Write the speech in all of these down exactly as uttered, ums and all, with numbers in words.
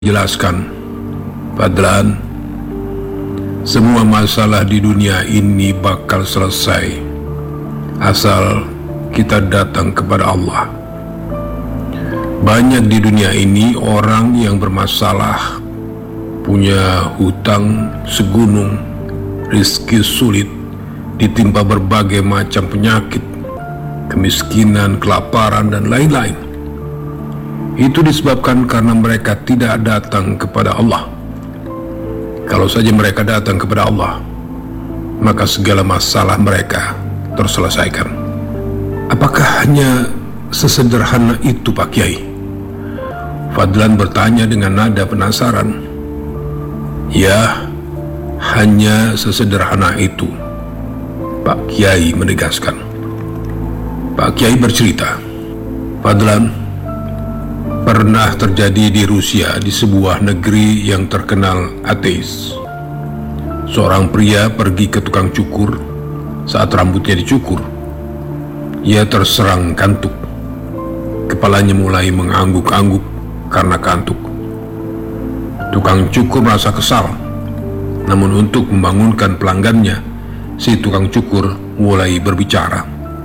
Jelaskan, Fadlan, semua masalah di dunia ini bakal selesai asal kita datang kepada Allah. Banyak di dunia ini orang yang bermasalah, punya hutang segunung, rizki sulit, ditimpa berbagai macam penyakit, kemiskinan, kelaparan, dan lain-lain. Itu disebabkan karena mereka tidak datang kepada Allah. Kalau saja mereka datang kepada Allah, maka segala masalah mereka terselesaikan. Apakah hanya sesederhana itu, Pak Kiai? Fadlan bertanya dengan nada penasaran. Ya, hanya sesederhana itu, Pak Kiai menegaskan. Pak Kiai bercerita, Fadlan, pernah terjadi di Rusia, di sebuah negeri yang terkenal ateis. Seorang pria pergi ke tukang cukur. Saat rambutnya dicukur, ia terserang kantuk. Kepalanya mulai mengangguk-angguk karena kantuk. Tukang cukur merasa kesal. Namun untuk membangunkan pelanggannya, si tukang cukur mulai berbicara.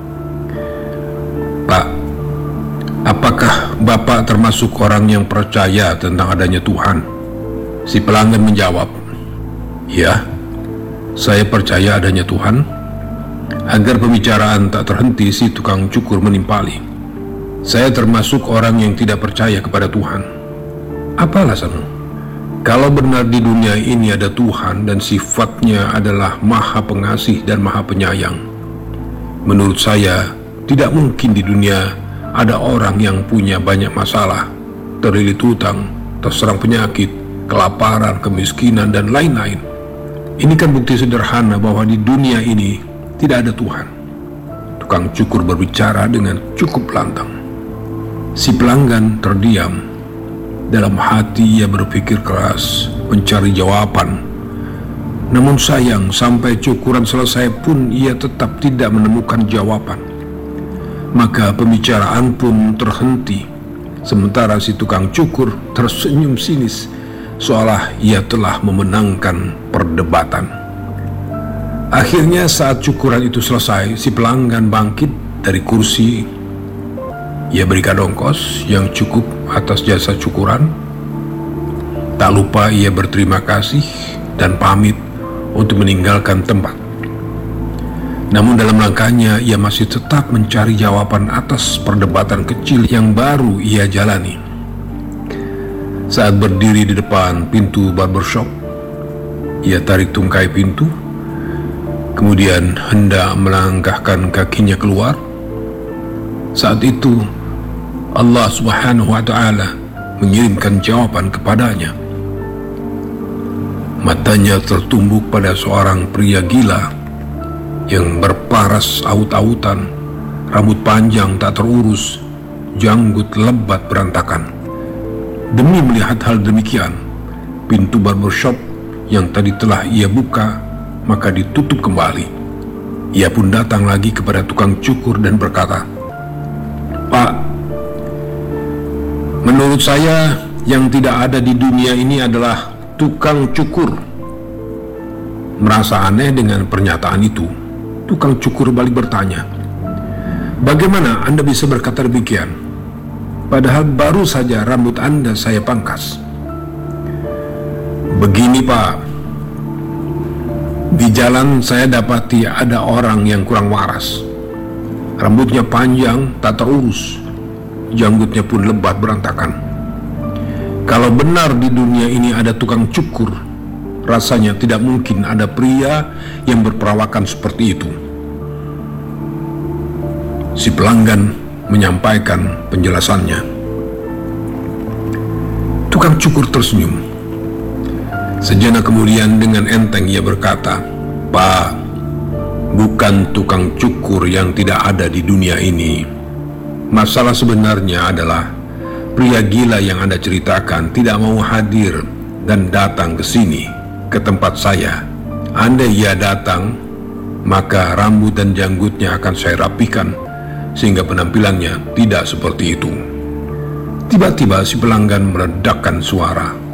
Pak, apakah Bapak termasuk orang yang percaya tentang adanya Tuhan? Si pelanggan menjawab, ya, saya percaya adanya Tuhan. Agar pembicaraan tak terhenti, si tukang cukur menimpali, saya termasuk orang yang tidak percaya kepada Tuhan. Apa alasanmu? Kalau benar di dunia ini ada Tuhan dan sifatnya adalah maha pengasih dan maha penyayang, menurut saya tidak mungkin di dunia ada orang yang punya banyak masalah, terlilit hutang, terserang penyakit, kelaparan, kemiskinan, dan lain-lain. Ini kan bukti sederhana bahwa di dunia ini tidak ada Tuhan. Tukang cukur berbicara dengan cukup lantang. Si pelanggan terdiam. Dalam hati ia berpikir keras, mencari jawaban. Namun sayang, sampai cukuran selesai pun ia tetap tidak menemukan jawaban. Maka pembicaraan pun terhenti, sementara si tukang cukur tersenyum sinis, seolah ia telah memenangkan perdebatan. Akhirnya saat cukuran itu selesai, si pelanggan bangkit dari kursi. Ia berikan ongkos yang cukup atas jasa cukuran. Tak lupa ia berterima kasih dan pamit untuk meninggalkan tempat. Namun dalam langkahnya ia masih tetap mencari jawaban atas perdebatan kecil yang baru ia jalani. Saat berdiri di depan pintu barbershop, ia tarik tungkai pintu, kemudian hendak melangkahkan kakinya keluar. Saat itu Allah Subhanahu wa Ta'ala mengirimkan jawaban kepadanya. Matanya tertumbuk pada seorang pria gila yang berparas aut-autan, rambut panjang tak terurus, janggut lebat berantakan. Demi melihat hal demikian, pintu barbershop yang tadi telah ia buka maka ditutup kembali. Ia pun datang lagi kepada tukang cukur dan berkata, Pak, menurut saya yang tidak ada di dunia ini adalah tukang cukur. Merasa aneh dengan pernyataan itu, tukang cukur balik bertanya, bagaimana Anda bisa berkata demikian? Padahal baru saja rambut Anda saya pangkas. Begini Pak, di jalan saya dapati ada orang yang kurang waras. Rambutnya panjang, tak terurus, janggutnya pun lebat berantakan. Kalau benar di dunia ini ada tukang cukur, rasanya tidak mungkin ada pria yang berperawakan seperti itu. Si pelanggan menyampaikan penjelasannya. Tukang cukur tersenyum. Sejenak kemudian dengan enteng ia berkata, Pak, bukan tukang cukur yang tidak ada di dunia ini. Masalah sebenarnya adalah pria gila yang Anda ceritakan tidak mau hadir dan datang ke sini, ke tempat saya. Andai ia datang, maka rambut dan janggutnya akan saya rapikan sehingga penampilannya tidak seperti itu. Tiba-tiba si pelanggan meledakkan suara.